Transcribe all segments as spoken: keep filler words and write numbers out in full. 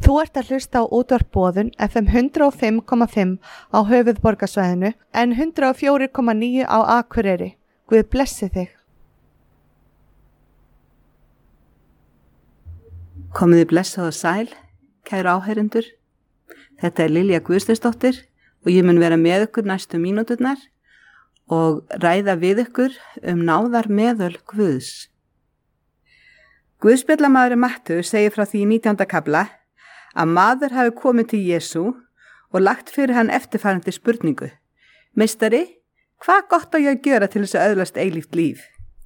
Þú ert að hlusta á útvarp Boðun F M hundrað og fimm komma fimm á höfuðborgarsvæðinu en hundrað og fjögur komma níu á Akureyri. Guð blessi þig. Komiði blessað og sæl, kæru áheyrendur. Þetta er Lilja Guðsteinsdóttir og ég mun vera með ykkur næstu mínúturnar og ræða við ykkur um náðar meðöl Guðs. Guðspjallamaðurinn Mattheus segir frá því í nítjánda kafla að maður hafi komið til Jesú og lagt fyrir hann eftirfarandi spurningu: Meistari, hvað gott á ég að gera til þess að öðlast eilíft líf?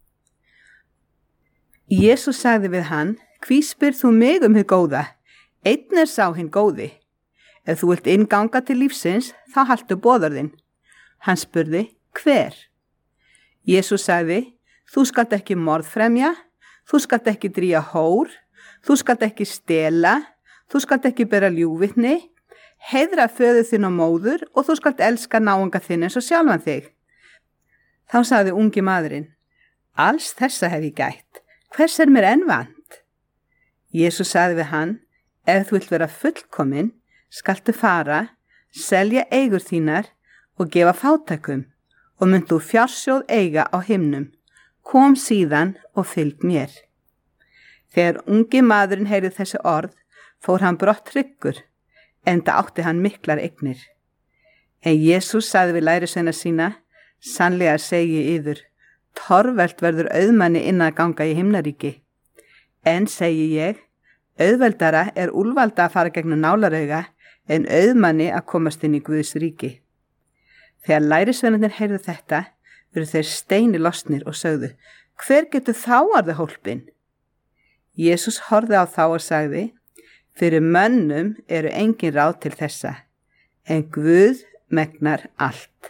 Jesús sagði við hann: Hví spyrð þú mig um hið góða? Einn er sá hinn góði. Ef þú vilt innganga til lífsins, þá haltu boðorðin. Hann spurði: Hver? Jesús sagði: Þú skalt ekki morðfremja, þú skalt ekki drýja hór, þú skalt ekki stela, þú skalt ekki bera ljúgvitni, heiðra föður þinn og móður og þú skalt elska náunga þinn eins og sjálfan þig. Þá sagði ungi maðurinn: Alls þessa hef ég gætt, hvers er mér enn vant? Jesús sagði við hann: Ef þú vilt vera fullkomin, skaltu fara, selja eigur þínar og gefa fátækum og munt þú fjársjóð eiga á himnum. Kom síðan og fylg mér. Þegar ungi maðurinn heyrði þessi orð, fór hann brott tryggur, enda átti hann miklar eignir. En Jesús sagði við lærisveina sína: Sannlega segi ég yður, torvelt verður auðmanni inn að ganga í himnaríki. En segi ég, auðveldara er úlvalda að fara gegnum nálarauga en auðmanni að komast inn í Guðs ríki. Þegar lærisveinarnir heyrðu þetta, voru þeir steini lostnir og sögðu: Hver getur þá orðið hólpinn? Jesús horfði á þá og sagði: Fyrir mönnum eru engin ráð til þessa, en Guð megnar allt.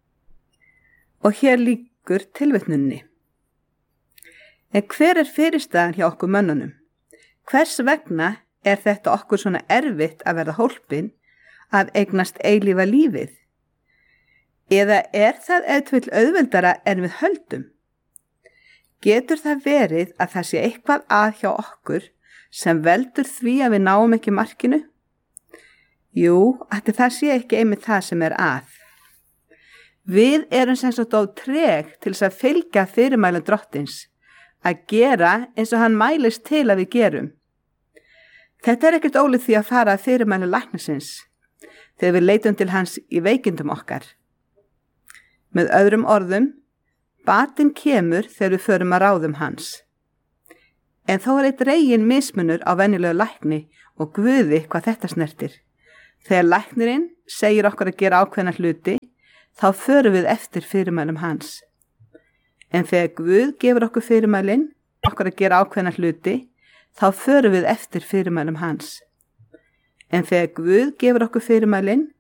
Og hér lýkur tilvitnunni. En hver er fyrirstaðan hjá okkur mönnunum? Hvers vegna er þetta okkur svona erfitt að verða hólpinn, að eignast eilífa lífið? Eða er það ef til auðveldara en við höldum? Getur það verið að það sé eitthvað að hjá okkur sem veldur því að við náum ekki markinu? Jú, ætli það sé ekki einmitt það sem er að. Við erum sem sagt of treg til þess að fylgja fyrirmælum Drottins, að gera eins og hann mælist til að við gerum. Þetta er ekkert ólíkt því að fara að fyrirmælum læknisins, þegar við leitum til hans í veikindum okkar. Með öðrum orðum, batinn kemur þegar við förum að ráðum hans. En þó er eitt regin mismunur á venjulegu lækni og Guði hvað þetta snertir. Þegar læknirinn segir okkur að gera ákveðna hluti, þá förum við eftir fyrirmælum hans. En þegar Guð gefur okkur fyrirmælin, okkur að gera ákveðna hluti, þá förum við eftir fyrirmælum hans. En þegar Guð gefur okkur fyrirmælin,